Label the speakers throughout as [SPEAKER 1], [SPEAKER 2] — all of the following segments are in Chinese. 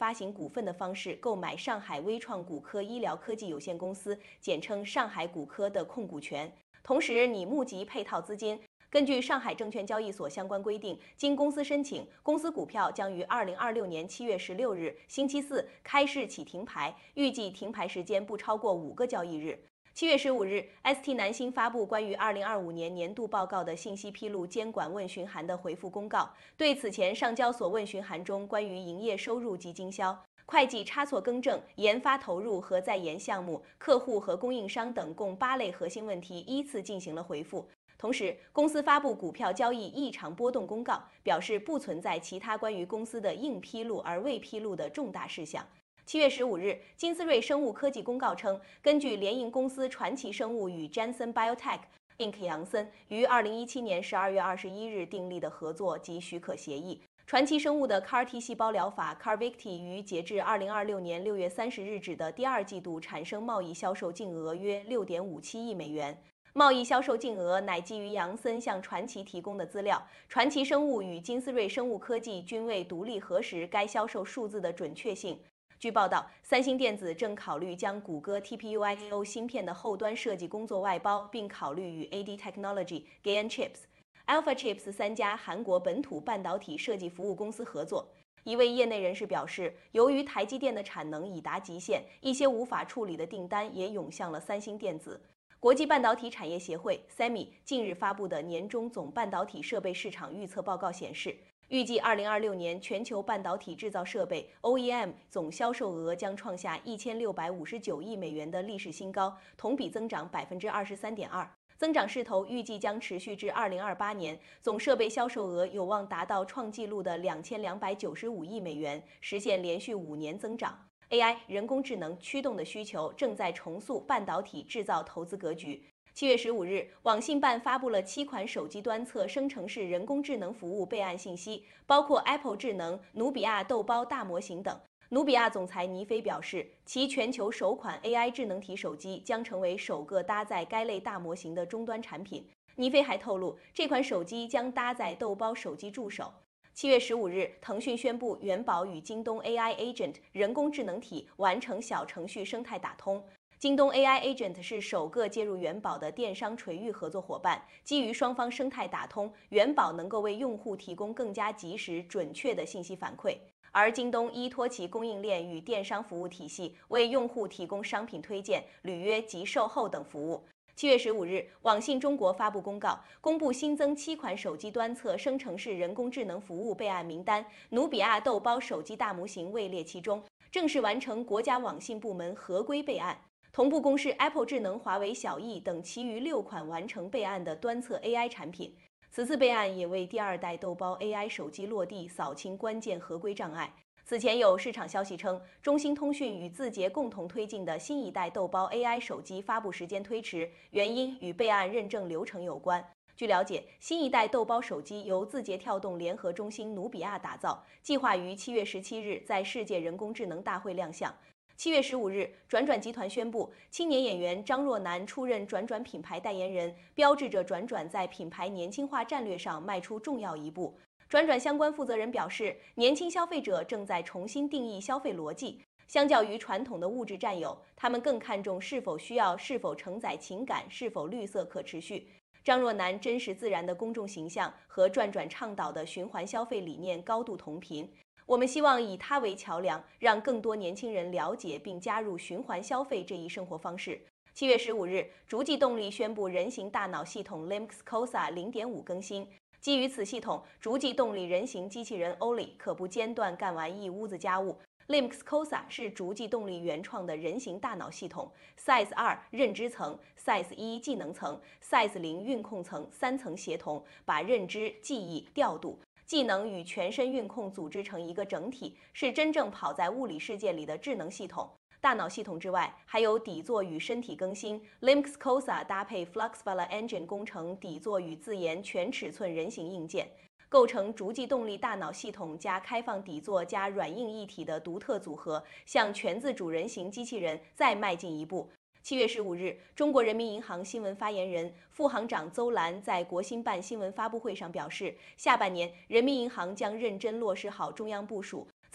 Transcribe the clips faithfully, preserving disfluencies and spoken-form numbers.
[SPEAKER 1] 发行股份的方式购买上海微创骨科医疗科技有限公司（简称上海骨科）的控股权，同时拟募集配套资金。根据上海证券交易所相关规定，经公司申请，公司股票将于二零二六年七月十六日星期四开市起停牌，预计停牌时间不超过五个交易日。七月十五日 ，S T 南星发布关于二零二五年年度报告的信息披露监管问询函的回复公告，对此前上交所问询函中关于营业收入及经销、会计差错更正、研发投入和在研项目、客户和供应商等共八类核心问题依次进行了回复。同时，公司发布股票交易异常波动公告，表示不存在其他关于公司的应披露而未披露的重大事项。七月十五日，金斯瑞生物科技公告称，根据联营公司传奇生物与 Janssen Biotech Incorporated 杨森于二零一七年十二月二十一日订立的合作及许可协议，传奇生物的 C A R T 细胞疗法 CARVYKTI 于截至二零二六年六月三十日止的第二季度产生贸易销售净额约六点五七亿美元。贸易销售净额乃基于杨森向传奇提供的资料，传奇生物与金斯瑞生物科技均未独立核实该销售数字的准确性。据报道，三星电子正考虑将谷歌 T P U I O 芯片的后端设计工作外包，并考虑与 A D Technology、Gain Chips、Alpha Chips 三家韩国本土半导体设计服务公司合作。一位业内人士表示，由于台积电的产能已达极限，一些无法处理的订单也涌向了三星电子。国际半导体产业协会 S E M I 近日发布的年中总半导体设备市场预测报告显示，预计二零二六年全球半导体制造设备 O E M 总销售额将创下一千六百五十九亿美元的历史新高，同比增长百分之二十三点二，增长势头预计将持续至二零二八年，总设备销售额有望达到创纪录的两千两百九十五亿美元，实现连续五年增长。A I 人工智能驱动的需求正在重塑半导体制造投资格局。七月十五日，网信办发布了七款手机端侧生成式人工智能服务备案信息，包括 Apple 智能、努比亚豆包大模型等。努比亚总裁倪飞表示，其全球首款 A I 智能体手机将成为首个搭载该类大模型的终端产品。倪飞还透露，这款手机将搭载豆包手机助手。七月十五日，腾讯宣布元宝与京东 A I Agent 人工智能体完成小程序生态打通。京东 A I Agent 是首个接入元宝的电商垂域合作伙伴，基于双方生态打通，元宝能够为用户提供更加及时、准确的信息反馈，而京东依托其供应链与电商服务体系，为用户提供商品推荐、履约及售后等服务。七月十五日，网信中国发布公告，公布新增七款手机端侧生成式人工智能服务备案名单，努比亚豆包手机大模型位列其中，正式完成国家网信部门合规备案。同步公示 Apple 智能、华为小艺等其余六款完成备案的端侧 A I 产品。此次备案也为第二代豆包 A I 手机落地扫清关键合规障碍。此前有市场消息称，中兴通讯与字节共同推进的新一代豆包 A I 手机发布时间推迟，原因与备案认证流程有关。据了解，新一代豆包手机由字节跳动联合中兴努比亚打造，计划于七月十七日在世界人工智能大会亮相。七月十五日，转转集团宣布，青年演员张若楠出任转转品牌代言人，标志着转转在品牌年轻化战略上迈出重要一步。转转相关负责人表示，年轻消费者正在重新定义消费逻辑，相较于传统的物质占有，他们更看重是否需要、是否承载情感、是否绿色可持续。张若楠真实自然的公众形象和转转倡导的循环消费理念高度同频。我们希望以它为桥梁，让更多年轻人了解并加入循环消费这一生活方式。七月十五日，逐迹动力宣布人形大脑系统 Lynx C O S A 零点五 更新。基于此系统，逐迹动力人形机器人 Oli 可不间断干完一屋子家务。Lynx C O S A 是逐迹动力原创的人形大脑系统 ，Size 二认知层、Size 一技能层、Size 零运控层三层协同，把认知、记忆、调度、技能与全身运控组织成一个整体，是真正跑在物理世界里的智能系统。大脑系统之外，还有底座与身体更新 ，Lynx C O S A 搭配 Fluxvala Engine 工程底座与自研全尺寸人形硬件，构成逐迹动力大脑系统加开放底座加软硬一体的独特组合，向全自主人形机器人再迈进一步。七月十五日，中国人民银行新闻发言人、副行长邹兰在国新办新闻发布会上表示，下半年人民银行将认真落实好中央部署，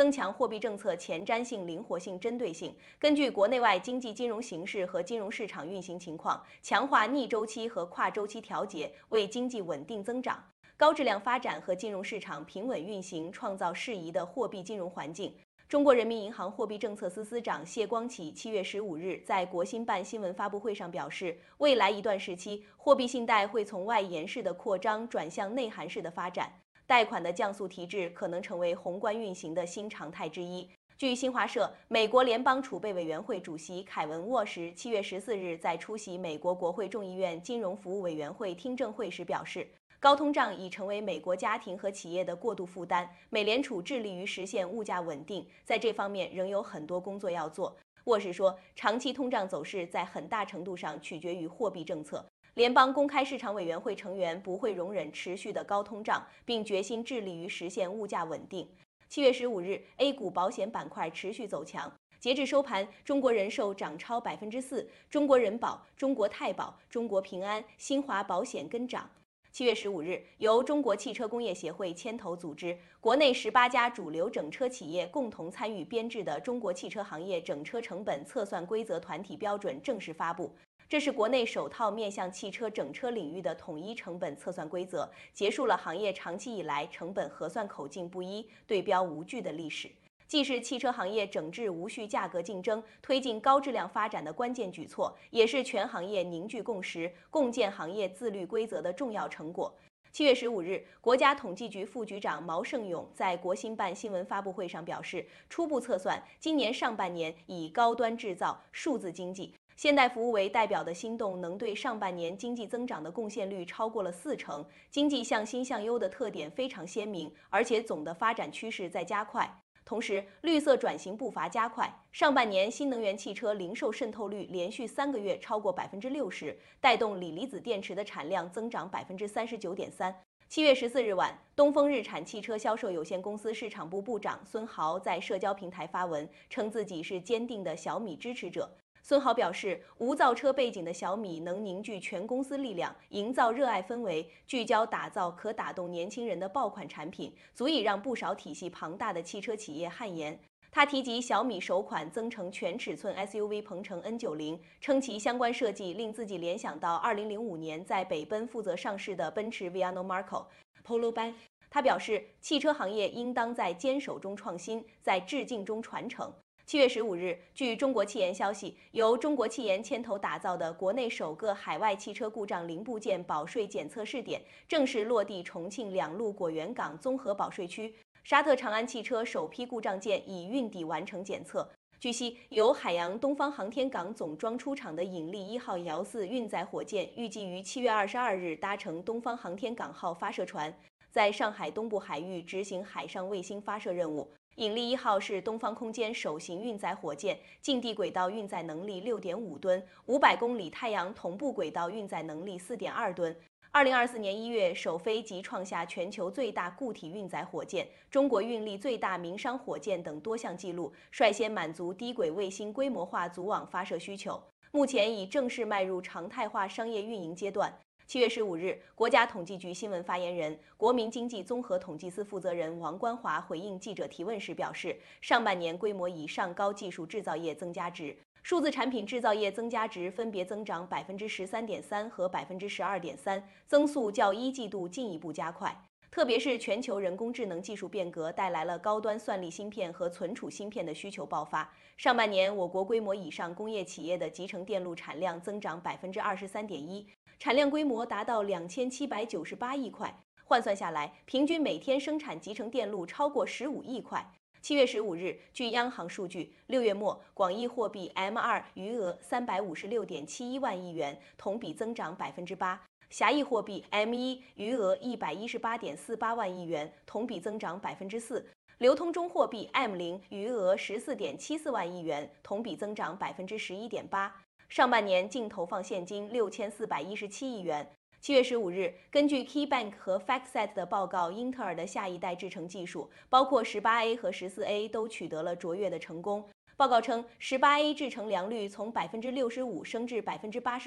[SPEAKER 1] 增强货币政策前瞻性、灵活性、针对性，根据国内外经济金融形势和金融市场运行情况，强化逆周期和跨周期调节，为经济稳定增长、高质量发展和金融市场平稳运行创造适宜的货币金融环境。中国人民银行货币政策司司长谢光启七月十五日在国新办新闻发布会上表示，未来一段时期，货币信贷会从外延式的扩张转向内涵式的发展，贷款的降速提质可能成为宏观运行的新常态之一。据新华社，美国联邦储备委员会主席凯文·沃什七月十四日在出席美国国会众议院金融服务委员会听证会时表示，高通胀已成为美国家庭和企业的过度负担，美联储致力于实现物价稳定，在这方面仍有很多工作要做。沃什说，长期通胀走势在很大程度上取决于货币政策。联邦公开市场委员会成员不会容忍持续的高通胀，并决心致力于实现物价稳定。七月十五日 ，A 股保险板块持续走强。截至收盘，中国人寿涨超百分之四，中国人保、中国太保、中国平安、新华保险跟涨。七月十五日，由中国汽车工业协会牵头组织，国内十八家主流整车企业共同参与编制的《中国汽车行业整车成本测算规则团体标准》正式发布。这是国内首套面向汽车整车领域的统一成本测算规则，结束了行业长期以来成本核算口径不一、对标无据的历史。既是汽车行业整治无序价格竞争、推进高质量发展的关键举措，也是全行业凝聚共识、共建行业自律规则的重要成果。七月十五日，国家统计局副局长毛盛勇在国新办新闻发布会上表示，初步测算，今年上半年以高端制造、数字经济、现代服务为代表的新动能对上半年经济增长的贡献率超过了四成，经济向新向优的特点非常鲜明，而且总的发展趋势在加快。同时，绿色转型步伐加快，上半年新能源汽车零售渗透率连续三个月超过百分之六十，带动锂离子电池的产量增长百分之三十九点三。七月十四日晚，东风日产汽车销售有限公司市场部部长孙豪在社交平台发文，称自己是坚定的小米支持者。孙豪表示，无造车背景的小米能凝聚全公司力量，营造热爱氛围，聚焦打造可打动年轻人的爆款产品，足以让不少体系庞大的汽车企业汗颜。他提及小米首款增程全尺寸 S U V 鹏程 N 九十，称其相关设计令自己联想到二零零五年在北奔负责上市的奔驰 Viano Marco、Polo 班。他表示，汽车行业应当在坚守中创新，在致敬中传承。七月十五日，据中国汽研消息，由中国汽研牵头打造的国内首个海外汽车故障零部件保税检测试点正式落地重庆两路果园港综合保税区。沙特长安汽车首批故障件已运抵完成检测。据悉，由海洋东方航天港总装出厂的引力一号遥四运载火箭，预计于七月二十二日搭乘东方航天港号发射船，在上海东部海域执行海上卫星发射任务。引力一号是东方空间首型运载火箭，近地轨道运载能力 六点五吨，五百公里太阳同步轨道运载能力 四点二吨。二零二四年一月首飞即创下全球最大固体运载火箭、中国运力最大民商火箭等多项纪录，率先满足低轨卫星规模化组网发射需求。目前已正式迈入常态化商业运营阶段。七月十五日，国家统计局新闻发言人、国民经济综合统计司负责人王关华回应记者提问时表示，上半年规模以上高技术制造业增加值、数字产品制造业增加值分别增长百分之十三点三和百分之十二点三，增速较一季度进一步加快。特别是全球人工智能技术变革带来了高端算力芯片和存储芯片的需求爆发。上半年，我国规模以上工业企业的集成电路产量增长百分之二十三点一，产量规模达到两千七百九十八亿块，换算下来，平均每天生产集成电路超过十五亿块。七月十五日，据央行数据，六月末广义货币 M 二 余额三百五十六点七一万亿元，同比增长百分之八。狭义货币 M 一 余额一百一十八点四八万亿元，同比增长百分之四；流通中货币 M 零 余额十四点七四万亿元，同比增长百分之十一点八。上半年净投放现金六千四百一十七亿元。七月十五日，根据 KeyBank 和 FactSet 的报告，英特尔的下一代制程技术，包括 十八 A 和 十四 A 都取得了卓越的成功。报告称， 十八 A 制程良率从 百分之六十五 升至 百分之八十五，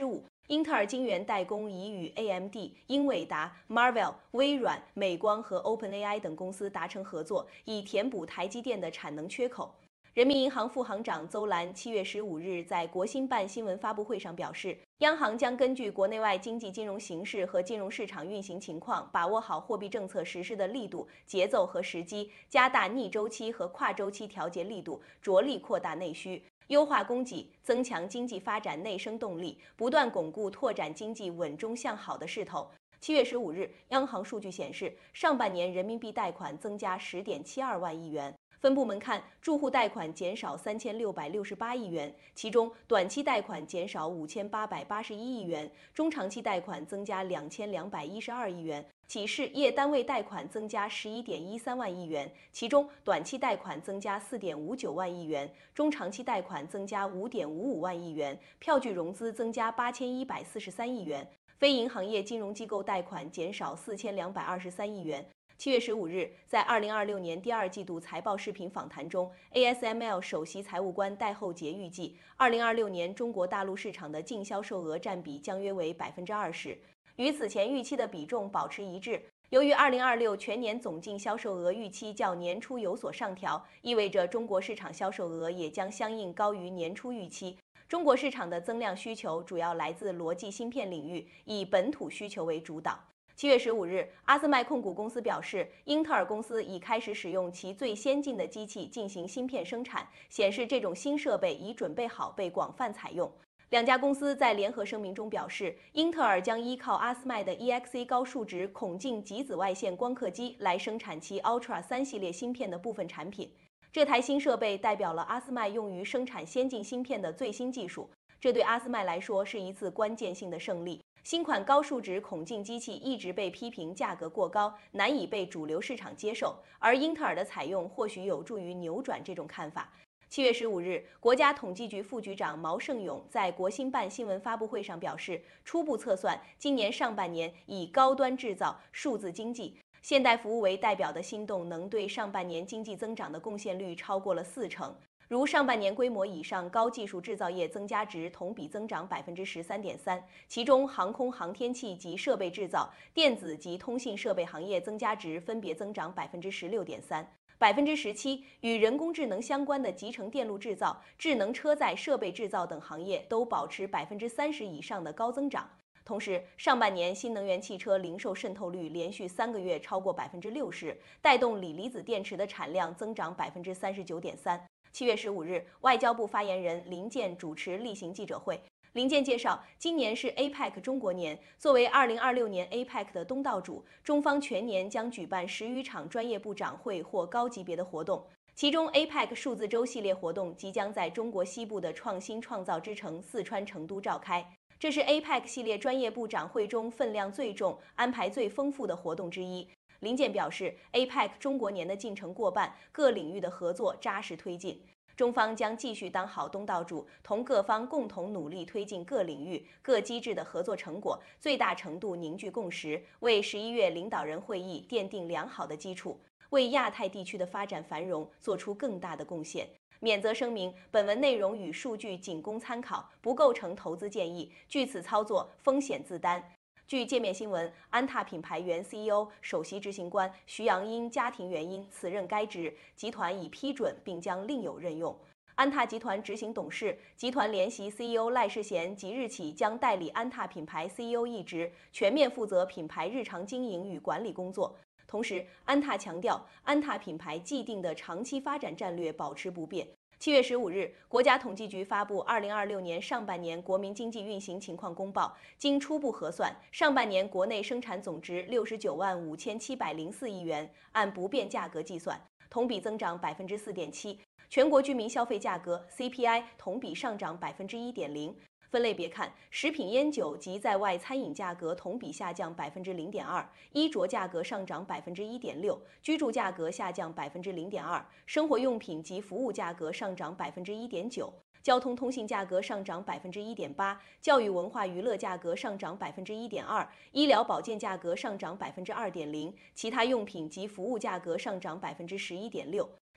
[SPEAKER 1] 英特尔晶圆代工已与 A M D、英伟达、Marvell、微软、美光和 OpenAI 等公司达成合作，以填补台积电的产能缺口。人民银行副行长邹兰七月十五日在国新办新闻发布会上表示，央行将根据国内外经济金融形势和金融市场运行情况，把握好货币政策实施的力度、节奏和时机，加大逆周期和跨周期调节力度，着力扩大内需，优化供给，增强经济发展内生动力，不断巩固拓展经济稳中向好的势头。七月十五日，央行数据显示，上半年人民币贷款增加十点七二万亿元。分部门看，住户贷款减少三千六百六十八亿元，其中短期贷款减少五千八百八十一亿元，中长期贷款增加两千两百一十二亿元，企事业单位贷款增加十一点一三万亿元，其中短期贷款增加四点五九万亿元，中长期贷款增加五点五五万亿元，票据融资增加八千一百四十三亿元，非银行业金融机构贷款减少四千两百二十三亿元。七月十五日，在二零二六年第二季度财报视频访谈中 ，A S M L 首席财务官戴厚杰预计，二零二六年中国大陆市场的净销售额占比将约为百分之二十，与此前预期的比重保持一致。由于二零二六全年总净销售额预期较年初有所上调，意味着中国市场销售额也将相应高于年初预期。中国市场的增量需求主要来自逻辑芯片领域，以本土需求为主导。七月十五日，阿斯麦控股公司表示，英特尔公司已开始使用其最先进的机器进行芯片生产，显示这种新设备已准备好被广泛采用。两家公司在联合声明中表示，英特尔将依靠阿斯麦的 E X A 高数值孔径极紫外线光刻机来生产其 Ultra 三系列芯片的部分产品。这台新设备代表了阿斯麦用于生产先进芯片的最新技术，这对阿斯麦来说是一次关键性的胜利。新款高数值孔径机器一直被批评价格过高，难以被主流市场接受，而英特尔的采用或许有助于扭转这种看法。七月十五日，国家统计局副局长毛盛勇在国新办新闻发布会上表示，初步测算，今年上半年以高端制造、数字经济、现代服务为代表的新动能对上半年经济增长的贡献率超过了四成。如上半年规模以上高技术制造业增加值同比增长百分之十三点三，其中航空航天器及设备制造、电子及通信设备行业增加值分别增长百分之十六点三、百分之十七，与人工智能相关的集成电路制造、智能车载设备制造等行业都保持百分之三十以上的高增长。同时，上半年新能源汽车零售渗透率连续三个月超过百分之六十，带动锂离子电池的产量增长百分之三十九点三。七月十五日，外交部发言人林健主持例行记者会。林健介绍，今年是 A P E C 中国年，作为二零二六年 A P E C 的东道主，中方全年将举办十余场专业部长会或高级别的活动。其中 A P E C 数字周系列活动即将在中国西部的创新创造之城四川成都召开，这是 A P E C 系列专业部长会中分量最重、安排最丰富的活动之一。林健表示 ，A P E C 中国年的进程过半，各领域的合作扎实推进。中方将继续当好东道主，同各方共同努力推进各领域、各机制的合作成果，最大程度凝聚共识，为十一月领导人会议奠定良好的基础，为亚太地区的发展繁荣做出更大的贡献。免责声明：本文内容与数据仅供参考，不构成投资建议，据此操作风险自担。据界面新闻，安踏品牌原 C E O、首席执行官徐阳因家庭原因辞任该职，集团已批准并将另有任用。安踏集团执行董事、集团联席 C E O 赖世贤即日起将代理安踏品牌 C E O 一职，全面负责品牌日常经营与管理工作。同时，安踏强调，安踏品牌既定的长期发展战略保持不变。七月十五日，国家统计局发布二零二六年上半年国民经济运行情况公报。经初步核算，上半年国内生产总值六十九万五千七百零四亿元，按不变价格计算，同比增长百分之四点七。全国居民消费价格 C P I 同比上涨百分之一点零。分类别看，食品烟酒及在外餐饮价格同比下降百分之零点二，衣着价格上涨百分之一点六，居住价格下降百分之零点二，生活用品及服务价格上涨百分之一点九，交通通信价格上涨百分之一点八，教育文化娱乐价格上涨百分之一点二，医疗保健价格上涨百分之二点零，其他用品及服务价格上涨百分之十一点六。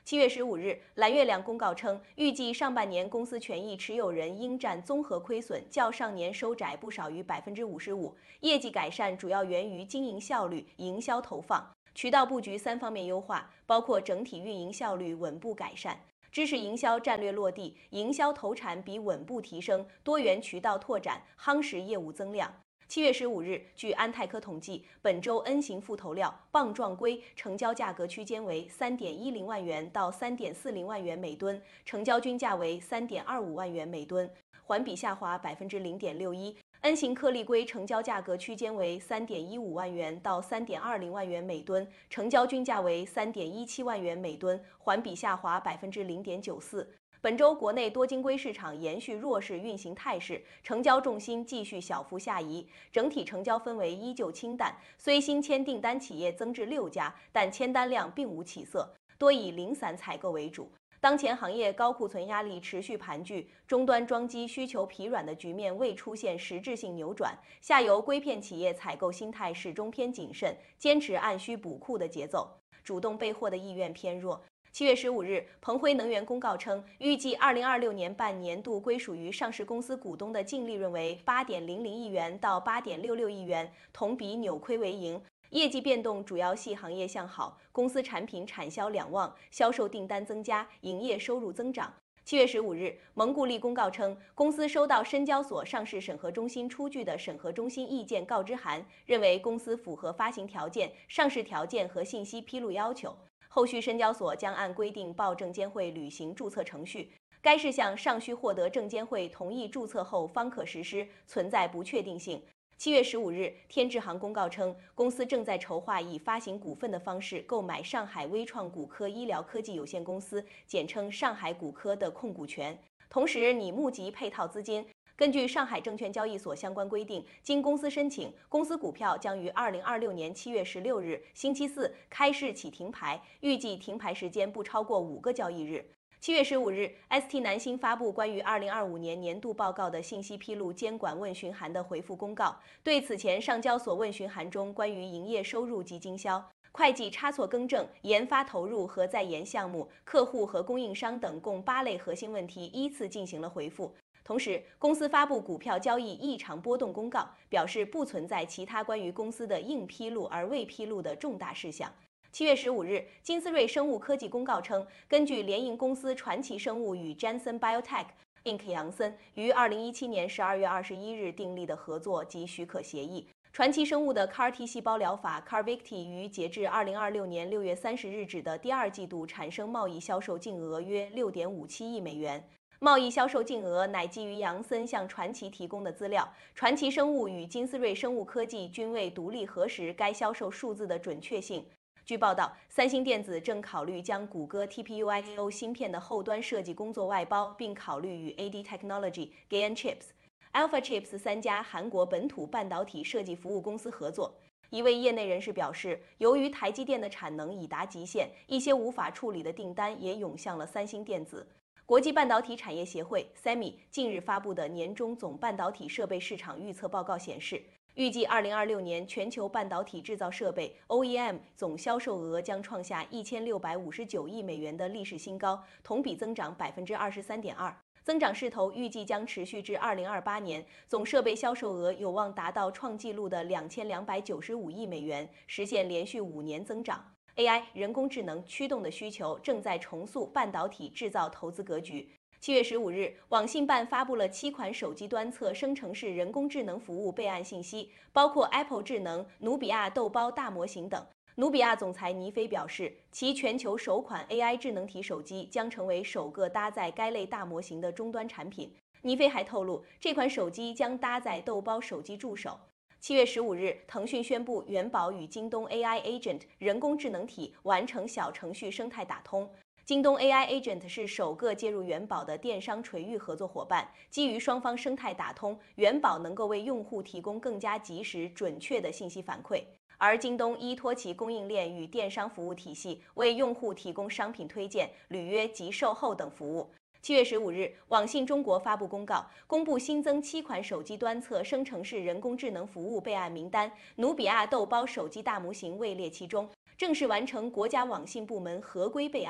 [SPEAKER 1] 七月十五日，蓝月亮公告称，预计上半年公司权益持有人应占综合亏损较上年收窄不少于百分之五十五，业绩改善主要源于经营效率、营销投放、渠道布局三方面优化，包括整体运营效率稳步改善。知识营销战略落地，营销投产比稳步提升，多元渠道拓展，夯实业务增量。七月十五日，据安泰科统计，本周 N 型副投料棒状硅成交价格区间为三点一零万元到三点四零万元每吨，成交均价为三点二五万元每吨，环比下滑百分之零点六一。N 型颗粒硅成交价格区间为三点一五万元到三点二零万元每吨，成交均价为三点一七万元每吨，环比下滑百分之零点九四。本周国内多晶硅市场延续弱势运行态势，成交重心继续小幅下移，整体成交氛围依旧清淡。虽新签订单企业增至六家，但签单量并无起色，多以零散采购为主。当前行业高库存压力持续盘踞，终端装机需求疲软的局面未出现实质性扭转，下游硅片企业采购心态始终偏谨慎，坚持按需补库的节奏，主动备货的意愿偏弱。七月十五日，鹏辉能源公告称，预计二零二六年半年度归属于上市公司股东的净利润为八点零零亿元到八点六六亿元，同比扭亏为盈。业绩变动主要系行业向好，公司产品产销两旺，销售订单增加，营业收入增长。七月十五日，蒙固利公告称，公司收到深交所上市审核中心出具的审核中心意见告知函，认为公司符合发行条件、上市条件和信息披露要求。后续深交所将按规定报证监会履行注册程序，该事项尚需获得证监会同意注册后方可实施，存在不确定性。七月十五日，天智行公告称，公司正在筹划以发行股份的方式购买上海微创骨科医疗科技有限公司（简称上海骨科）的控股权，同时拟募集配套资金。根据上海证券交易所相关规定，经公司申请，公司股票将于二零二六年七月十六日星期四开市起停牌，预计停牌时间不超过五个交易日。七月十五日 ，S T 南星发布关于二零二五年年度报告的信息披露监管问询函的回复公告，对此前上交所问询函中关于营业收入及经销、会计差错更正、研发投入和在研项目、客户和供应商等共八类核心问题依次进行了回复。同时，公司发布股票交易异常波动公告，表示不存在其他关于公司的应披露而未披露的重大事项。七月十五日，金斯瑞生物科技公告称，根据联营公司传奇生物与 Janssen Biotech Incorporated 杨森于二零一七年十二月二十一日订立的合作及许可协议，传奇生物的 C A R T 细胞疗法 CARVYKTI 于截至二零二六年六月三十日止的第二季度产生贸易销售净额约六点五七亿美元。贸易销售净额乃基于杨森向传奇提供的资料，传奇生物与金斯瑞生物科技均未独立核实该销售数字的准确性。据报道，三星电子正考虑将谷歌 T P U I O 芯片的后端设计工作外包，并考虑与 A D Technology、Gain Chips、Alpha Chips 三家韩国本土半导体设计服务公司合作。一位业内人士表示，由于台积电的产能已达极限，一些无法处理的订单也涌向了三星电子。国际半导体产业协会 S E M I 近日发布的年中总半导体设备市场预测报告显示，预计二零二六年全球半导体制造设备 O E M 总销售额将创下一千六百五十九亿美元的历史新高，同比增长百分之二十三点二，增长势头预计将持续至二零二八年，总设备销售额有望达到创纪录的两千两百九十五亿美元，实现连续五年增长。A I 人工智能驱动的需求正在重塑半导体制造投资格局。七月十五日，网信办发布了七款手机端侧生成式人工智能服务备案信息，包括 Apple 智能、努比亚豆包大模型等。努比亚总裁倪飞表示，其全球首款 A I 智能体手机将成为首个搭载该类大模型的终端产品。倪飞还透露，这款手机将搭载豆包手机助手。七月十五日，腾讯宣布元宝与京东 A I Agent 人工智能体完成小程序生态打通。京东 A I Agent 是首个接入元宝的电商垂域合作伙伴，基于双方生态打通，元宝能够为用户提供更加及时、准确的信息反馈，而京东依托其供应链与电商服务体系，为用户提供商品推荐、履约及售后等服务。七月十五日，网信中国发布公告，公布新增七款手机端侧生成式人工智能服务备案名单，努比亚豆包手机大模型位列其中，正式完成国家网信部门合规备案。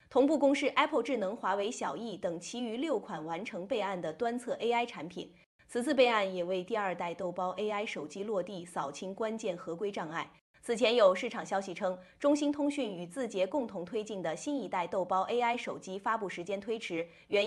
[SPEAKER 1] 同步公示 Apple 智能、华为小艺等其余六款完成备案的端侧 A I 产品。此次备案也为第二代豆包 A I 手机落地扫清关键合规障碍。此前有市场消息称，中兴通讯与字节共同推进的新一代豆包 A I 手机发布时间推迟，原因